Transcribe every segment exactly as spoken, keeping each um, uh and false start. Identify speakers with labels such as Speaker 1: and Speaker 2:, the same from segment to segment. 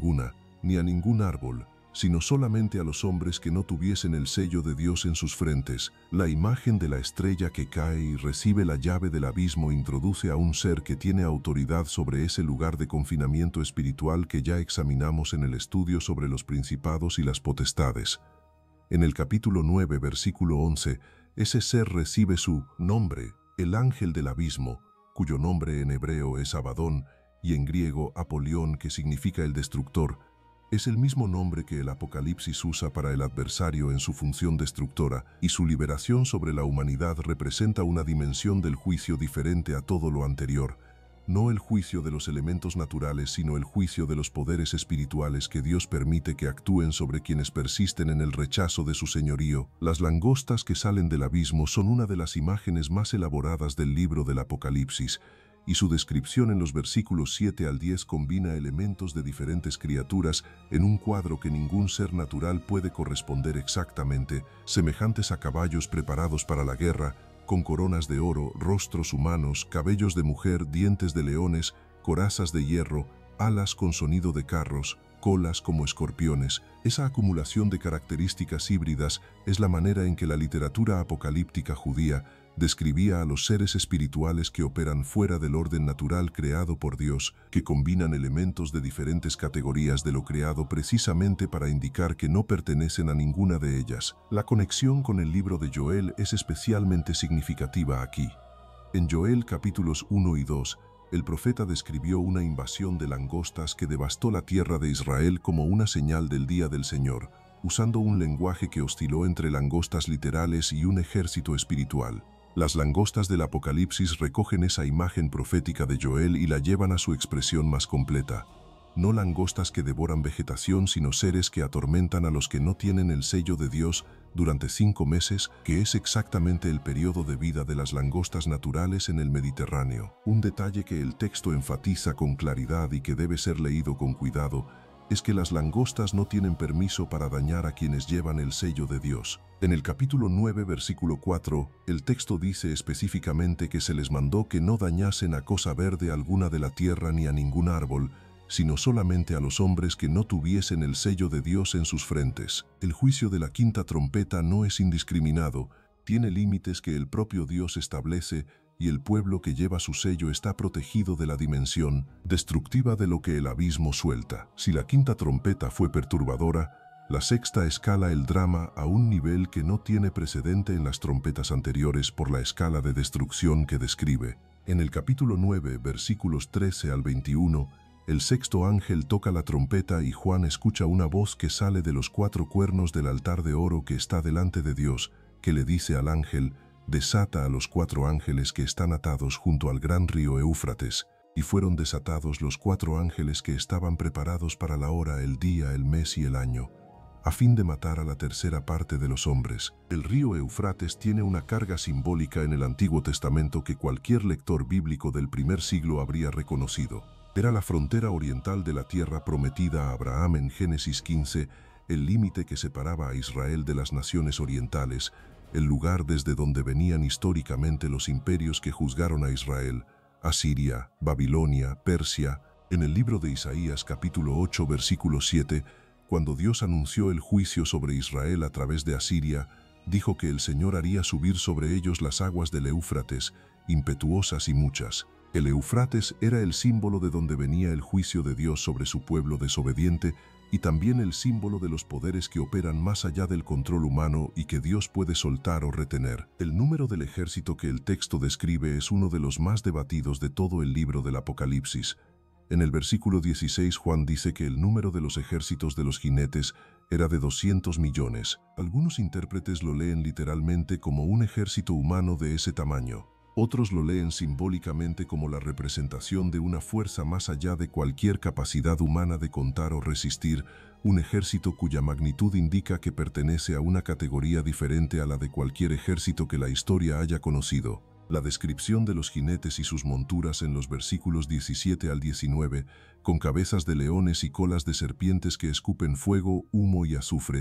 Speaker 1: alguna, ni a ningún árbol, sino solamente a los hombres que no tuviesen el sello de Dios en sus frentes. La imagen de la estrella que cae y recibe la llave del abismo introduce a un ser que tiene autoridad sobre ese lugar de confinamiento espiritual que ya examinamos en el estudio sobre los principados y las potestades. En el capítulo nueve, versículo once, ese ser recibe su nombre, el ángel del abismo, cuyo nombre en hebreo es Abadón y en griego Apolión, que significa el destructor. Es el mismo nombre que el Apocalipsis usa para el adversario en su función destructora, y su liberación sobre la humanidad representa una dimensión del juicio diferente a todo lo anterior. No el juicio de los elementos naturales, sino el juicio de los poderes espirituales que Dios permite que actúen sobre quienes persisten en el rechazo de su señorío. Las langostas que salen del abismo son una de las imágenes más elaboradas del libro del Apocalipsis, y su descripción en los versículos siete al diez combina elementos de diferentes criaturas en un cuadro que ningún ser natural puede corresponder exactamente, semejantes a caballos preparados para la guerra, con coronas de oro, rostros humanos, cabellos de mujer, dientes de leones, corazas de hierro, alas con sonido de carros, colas como escorpiones. Esa acumulación de características híbridas es la manera en que la literatura apocalíptica judía describía a los seres espirituales que operan fuera del orden natural creado por Dios, que combinan elementos de diferentes categorías de lo creado precisamente para indicar que no pertenecen a ninguna de ellas. La conexión con el libro de Joel es especialmente significativa aquí. En Joel capítulos uno y dos, el profeta describió una invasión de langostas que devastó la tierra de Israel como una señal del día del Señor, usando un lenguaje que osciló entre langostas literales y un ejército espiritual. Las langostas del Apocalipsis recogen esa imagen profética de Joel y la llevan a su expresión más completa. No langostas que devoran vegetación, sino seres que atormentan a los que no tienen el sello de Dios durante cinco meses, que es exactamente el periodo de vida de las langostas naturales en el Mediterráneo. Un detalle que el texto enfatiza con claridad y que debe ser leído con cuidado es que las langostas no tienen permiso para dañar a quienes llevan el sello de Dios. En el capítulo nueve, versículo cuatro, el texto dice específicamente que se les mandó que no dañasen a cosa verde alguna de la tierra ni a ningún árbol, sino solamente a los hombres que no tuviesen el sello de Dios en sus frentes. El juicio de la quinta trompeta no es indiscriminado, tiene límites que el propio Dios establece, y el pueblo que lleva su sello está protegido de la dimensión destructiva de lo que el abismo suelta. Si la quinta trompeta fue perturbadora, la sexta escala el drama a un nivel que no tiene precedente en las trompetas anteriores por la escala de destrucción que describe. En el capítulo nueve, versículos trece al veintiuno, el sexto ángel toca la trompeta y Juan escucha una voz que sale de los cuatro cuernos del altar de oro que está delante de Dios, que le dice al ángel: desata a los cuatro ángeles que están atados junto al gran río Éufrates. Y fueron desatados los cuatro ángeles que estaban preparados para la hora, el día, el mes y el año, a fin de matar a la tercera parte de los hombres. El río Éufrates tiene una carga simbólica en el Antiguo Testamento que cualquier lector bíblico del primer siglo habría reconocido. Era la frontera oriental de la tierra prometida a Abraham en Génesis quince, el límite que separaba a Israel de las naciones orientales, el lugar desde donde venían históricamente los imperios que juzgaron a Israel: Asiria, Babilonia, Persia. En el libro de Isaías capítulo ocho, versículo siete, cuando Dios anunció el juicio sobre Israel a través de Asiria, dijo que el Señor haría subir sobre ellos las aguas del Éufrates, impetuosas y muchas. El Éufrates era el símbolo de donde venía el juicio de Dios sobre su pueblo desobediente, y también el símbolo de los poderes que operan más allá del control humano y que Dios puede soltar o retener. El número del ejército que el texto describe es uno de los más debatidos de todo el libro del Apocalipsis. En el versículo dieciséis, Juan dice que el número de los ejércitos de los jinetes era de doscientos millones. Algunos intérpretes lo leen literalmente como un ejército humano de ese tamaño. Otros lo leen simbólicamente como la representación de una fuerza más allá de cualquier capacidad humana de contar o resistir, un ejército cuya magnitud indica que pertenece a una categoría diferente a la de cualquier ejército que la historia haya conocido. La descripción de los jinetes y sus monturas en los versículos diecisiete al diecinueve, con cabezas de leones y colas de serpientes que escupen fuego, humo y azufre,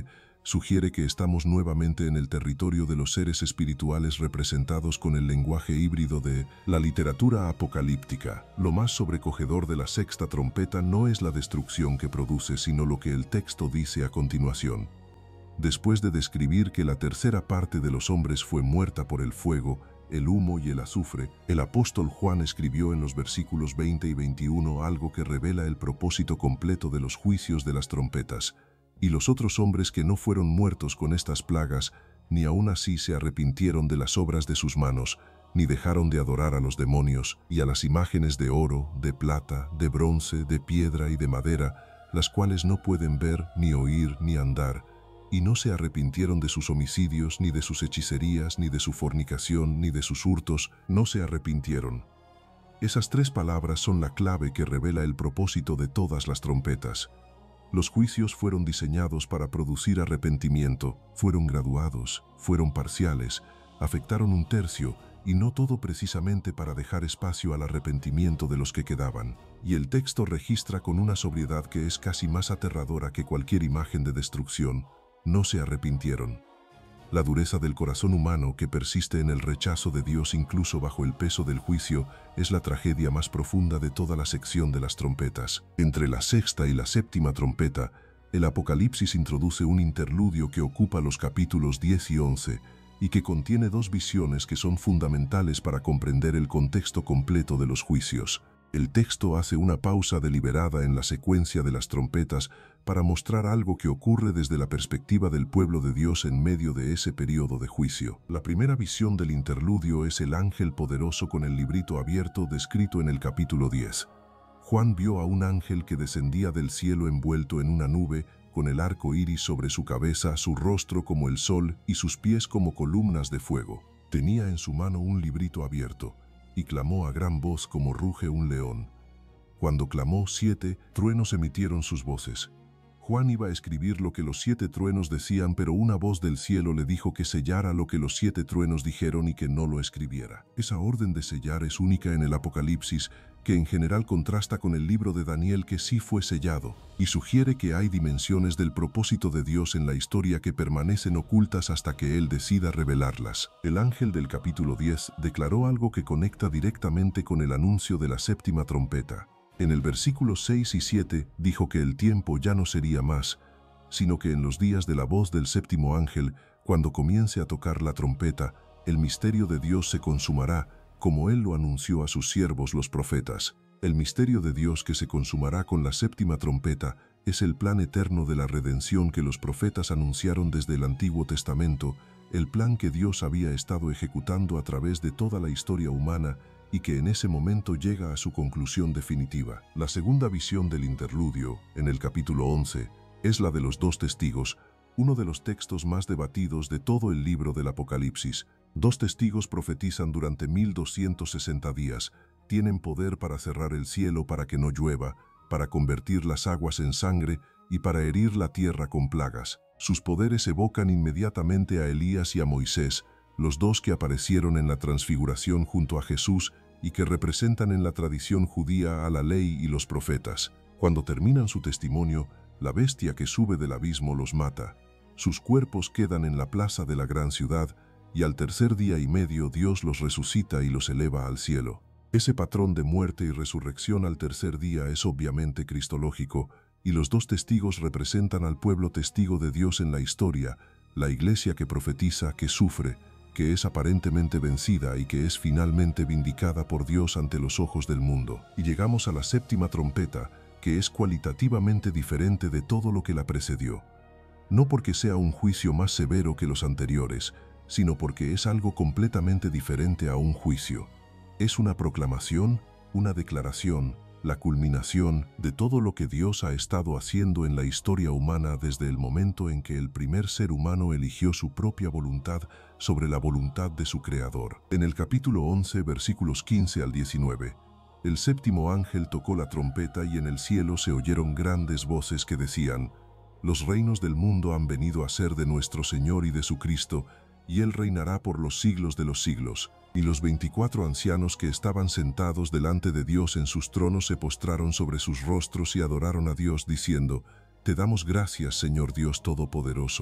Speaker 1: sugiere que estamos nuevamente en el territorio de los seres espirituales representados con el lenguaje híbrido de la literatura apocalíptica. Lo más sobrecogedor de la sexta trompeta no es la destrucción que produce, sino lo que el texto dice a continuación. Después de describir que la tercera parte de los hombres fue muerta por el fuego, el humo y el azufre, el apóstol Juan escribió en los versículos veinte y veintiuno algo que revela el propósito completo de los juicios de las trompetas. Y los otros hombres que no fueron muertos con estas plagas, ni aun así se arrepintieron de las obras de sus manos, ni dejaron de adorar a los demonios y a las imágenes de oro, de plata, de bronce, de piedra y de madera, las cuales no pueden ver, ni oír, ni andar, y no se arrepintieron de sus homicidios, ni de sus hechicerías, ni de su fornicación, ni de sus hurtos, no se arrepintieron. Esas tres palabras son la clave que revela el propósito de todas las trompetas. Los juicios fueron diseñados para producir arrepentimiento, fueron graduados, fueron parciales, afectaron un tercio, y no todo precisamente para dejar espacio al arrepentimiento de los que quedaban. Y el texto registra con una sobriedad que es casi más aterradora que cualquier imagen de destrucción: no se arrepintieron. La dureza del corazón humano que persiste en el rechazo de Dios incluso bajo el peso del juicio es la tragedia más profunda de toda la sección de las trompetas. Entre la sexta y la séptima trompeta, el Apocalipsis introduce un interludio que ocupa los capítulos diez y once y que contiene dos visiones que son fundamentales para comprender el contexto completo de los juicios. El texto hace una pausa deliberada en la secuencia de las trompetas para mostrar algo que ocurre desde la perspectiva del pueblo de Dios en medio de ese periodo de juicio. La primera visión del interludio es el ángel poderoso con el librito abierto descrito en el capítulo diez. Juan vio a un ángel que descendía del cielo envuelto en una nube, con el arco iris sobre su cabeza, su rostro como el sol y sus pies como columnas de fuego. Tenía en su mano un librito abierto, y clamó a gran voz como ruge un león. Cuando clamó, siete truenos emitieron sus voces. Juan iba a escribir lo que los siete truenos decían, pero una voz del cielo le dijo que sellara lo que los siete truenos dijeron y que no lo escribiera. Esa orden de sellar es única en el Apocalipsis, que en general contrasta con el libro de Daniel, que sí fue sellado, y sugiere que hay dimensiones del propósito de Dios en la historia que permanecen ocultas hasta que Él decida revelarlas. El ángel del capítulo diez declaró algo que conecta directamente con el anuncio de la séptima trompeta. En el versículo seis y siete dijo que el tiempo ya no sería más, sino que en los días de la voz del séptimo ángel, cuando comience a tocar la trompeta, el misterio de Dios se consumará, como Él lo anunció a sus siervos los profetas. El misterio de Dios que se consumará con la séptima trompeta es el plan eterno de la redención que los profetas anunciaron desde el Antiguo Testamento, el plan que Dios había estado ejecutando a través de toda la historia humana y que en ese momento llega a su conclusión definitiva. La segunda visión del interludio, en el capítulo once, es la de los dos testigos, uno de los textos más debatidos de todo el libro del Apocalipsis. Dos testigos profetizan durante mil doscientos sesenta días, tienen poder para cerrar el cielo para que no llueva, para convertir las aguas en sangre y para herir la tierra con plagas. Sus poderes evocan inmediatamente a Elías y a Moisés, los dos que aparecieron en la transfiguración junto a Jesús y que representan en la tradición judía a la ley y los profetas. Cuando terminan su testimonio, la bestia que sube del abismo los mata. Sus cuerpos quedan en la plaza de la gran ciudad, y al tercer día y medio Dios los resucita y los eleva al cielo. Ese patrón de muerte y resurrección al tercer día es obviamente cristológico, y los dos testigos representan al pueblo testigo de Dios en la historia, la iglesia que profetiza, que sufre, que es aparentemente vencida y que es finalmente vindicada por Dios ante los ojos del mundo. Y llegamos a la séptima trompeta, que es cualitativamente diferente de todo lo que la precedió. No porque sea un juicio más severo que los anteriores, sino porque es algo completamente diferente a un juicio. Es una proclamación, una declaración, la culminación de todo lo que Dios ha estado haciendo en la historia humana desde el momento en que el primer ser humano eligió su propia voluntad sobre la voluntad de su Creador. En el capítulo once, versículos quince al diecinueve, el séptimo ángel tocó la trompeta y en el cielo se oyeron grandes voces que decían: «Los reinos del mundo han venido a ser de nuestro Señor y de su Cristo, y Él reinará por los siglos de los siglos». Y los veinticuatro ancianos que estaban sentados delante de Dios en sus tronos se postraron sobre sus rostros y adoraron a Dios, diciendo: «Te damos gracias, Señor Dios Todopoderoso,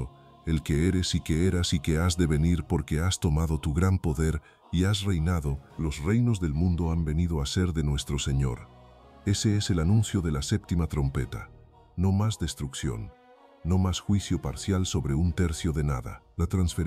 Speaker 1: el que eres y que eras y que has de venir, porque has tomado tu gran poder y has reinado. Los reinos del mundo han venido a ser de nuestro Señor. Ese es el anuncio de la séptima trompeta. No más destrucción, no más juicio parcial sobre un tercio de nada. La transferencia